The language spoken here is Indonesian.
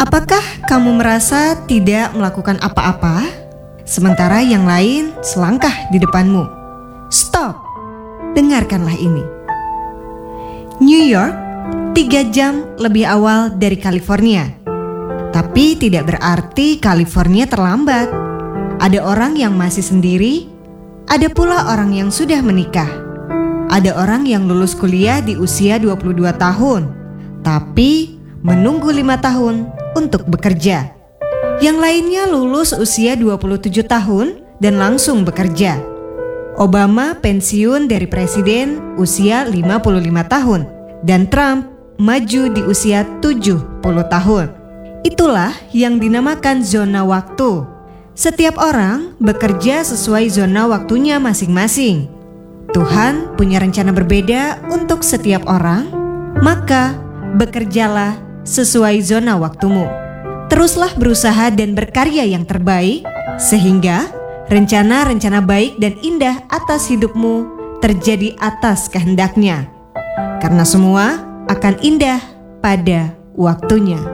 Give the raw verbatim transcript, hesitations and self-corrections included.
Apakah kamu merasa tidak melakukan apa-apa, sementara yang lain selangkah di depanmu? Stop, dengarkanlah ini. New York tiga jam lebih awal dari California. Tapi tidak berarti California terlambat. Ada orang yang masih sendiri, ada pula orang yang sudah menikah. Ada orang yang lulus kuliah di usia dua puluh dua tahun, tapi menunggu lima tahun untuk bekerja. Yang lainnya lulus usia dua puluh tujuh tahun dan langsung bekerja. Obama pensiun dari presiden usia lima puluh lima tahun dan Trump maju di usia tujuh puluh tahun. Itulah yang dinamakan zona waktu. Setiap orang bekerja sesuai zona waktunya masing-masing. Tuhan punya rencana berbeda untuk setiap orang, maka bekerjalah sesuai zona waktumu. Teruslah berusaha dan berkarya yang terbaik, sehingga rencana-rencana baik dan indah atas hidupmu terjadi atas kehendaknya. Karena semua akan indah pada waktunya.